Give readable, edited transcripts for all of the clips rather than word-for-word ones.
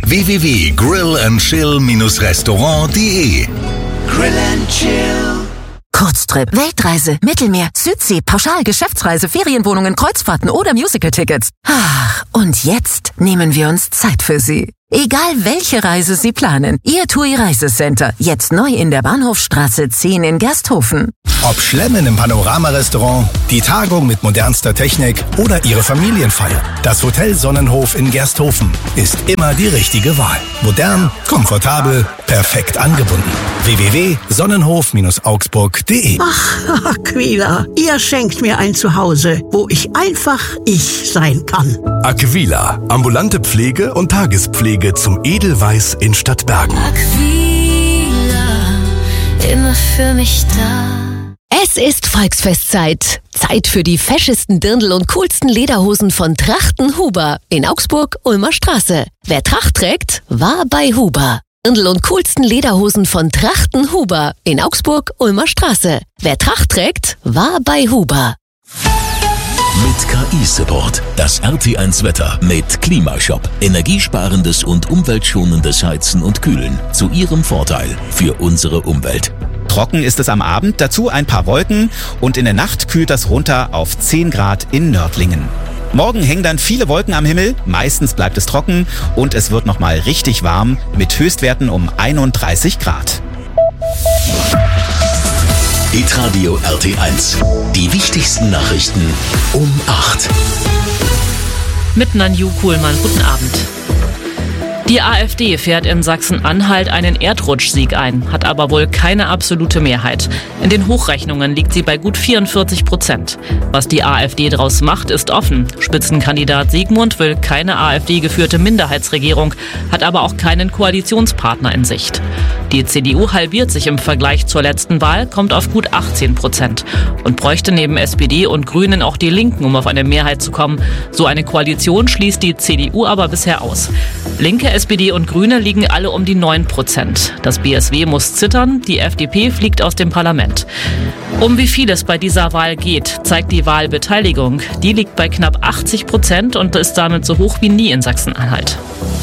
www.grillandchill-restaurant.de. Grill and Chill. Kurztrip, Weltreise, Mittelmeer, Südsee, Pauschal, Geschäftsreise, Ferienwohnungen, Kreuzfahrten oder Musical-Tickets. Ach, und jetzt nehmen wir uns Zeit für Sie. Egal welche Reise Sie planen, Ihr TUI Reisecenter, jetzt neu in der Bahnhofstraße 10 in Gersthofen. Ob Schlemmen im Panorama-Restaurant, die Tagung mit modernster Technik oder Ihre Familienfeier, das Hotel Sonnenhof in Gersthofen ist immer die richtige Wahl. Modern, komfortabel, perfekt angebunden. www.sonnenhof-augsburg.de. Ach, Aquila, ihr schenkt mir ein Zuhause, wo ich einfach ich sein kann. Aquila, ambulante Pflege und Tagespflege zum Edelweiß in Stadtbergen. Aquila, immer für mich da. Es ist Volksfestzeit. Zeit für die feschesten Dirndl und coolsten Lederhosen von Trachten Huber in Augsburg, Ulmer Straße. Wer Tracht trägt, war bei Huber. Dirndl und coolsten Lederhosen von Trachten Huber in Augsburg, Ulmer Straße. Wer Tracht trägt, war bei Huber. Mit KI-Support. Das RT1 Wetter mit Klimashop. Energiesparendes und umweltschonendes Heizen und Kühlen. Zu Ihrem Vorteil für unsere Umwelt. Trocken ist es am Abend, dazu ein paar Wolken und in der Nacht kühlt das runter auf 10 Grad in Nördlingen. Morgen hängen dann viele Wolken am Himmel, meistens bleibt es trocken und es wird nochmal richtig warm mit Höchstwerten um 31 Grad. Hitradio RT1. Die wichtigsten Nachrichten um 8. Mit Nanju Kuhlmann, guten Abend. Die AfD fährt in Sachsen-Anhalt einen Erdrutschsieg ein, hat aber wohl keine absolute Mehrheit. In den Hochrechnungen liegt sie bei gut 44%. Was die AfD daraus macht, ist offen. Spitzenkandidat Siegmund will keine AfD-geführte Minderheitsregierung, hat aber auch keinen Koalitionspartner in Sicht. Die CDU halbiert sich im Vergleich zur letzten Wahl, kommt auf gut 18% und bräuchte neben SPD und Grünen auch die Linken, um auf eine Mehrheit zu kommen. So eine Koalition schließt die CDU aber bisher aus. Linke, SPD und Grüne liegen alle um die 9%. Das BSW muss zittern, die FDP fliegt aus dem Parlament. Um wie viel es bei dieser Wahl geht, zeigt die Wahlbeteiligung. Die liegt bei knapp 80% und ist damit so hoch wie nie in Sachsen-Anhalt.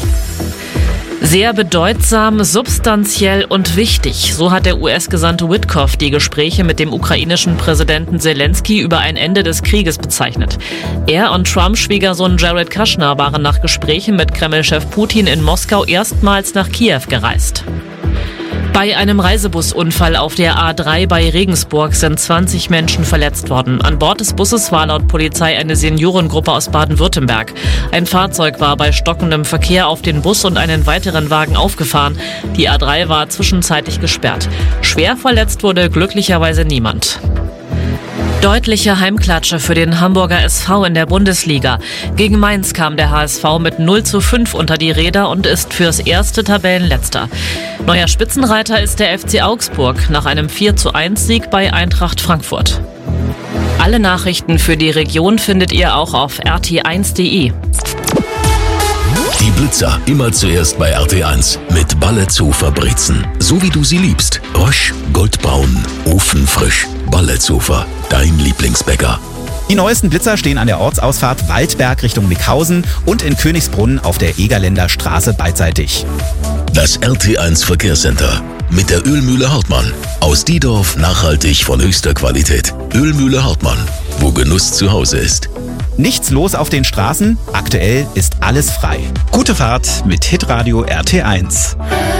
Sehr bedeutsam, substanziell und wichtig. So hat der US-Gesandte Witkoff die Gespräche mit dem ukrainischen Präsidenten Zelensky über ein Ende des Krieges bezeichnet. Er und Trumps Schwiegersohn Jared Kushner waren nach Gesprächen mit Kreml-Chef Putin in Moskau erstmals nach Kiew gereist. Bei einem Reisebusunfall auf der A3 bei Regensburg sind 20 Menschen verletzt worden. An Bord des Busses war laut Polizei eine Seniorengruppe aus Baden-Württemberg. Ein Fahrzeug war bei stockendem Verkehr auf den Bus und einen weiteren Wagen aufgefahren. Die A3 war zwischenzeitlich gesperrt. Schwer verletzt wurde glücklicherweise niemand. Deutliche Heimklatsche für den Hamburger SV in der Bundesliga. Gegen Mainz kam der HSV mit 0:5 unter die Räder und ist fürs erste Tabellenletzter. Neuer Spitzenreiter ist der FC Augsburg nach einem 4:1-Sieg bei Eintracht Frankfurt. Alle Nachrichten für die Region findet ihr auch auf rt1.de. Die Blitzer immer zuerst bei RT1 mit Balletzofer Brezen. So wie du sie liebst. Roche, goldbraun, ofenfrisch. Balletzofer, dein Lieblingsbäcker. Die neuesten Blitzer stehen an der Ortsausfahrt Waldberg Richtung Mickhausen und in Königsbrunn auf der Egerländer Straße beidseitig. Das RT1 Verkehrscenter mit der Ölmühle Hartmann. Aus Diedorf nachhaltig von höchster Qualität. Ölmühle Hartmann, wo Genuss zu Hause ist. Nichts los auf den Straßen, aktuell ist alles frei. Gute Fahrt mit Hitradio RT1.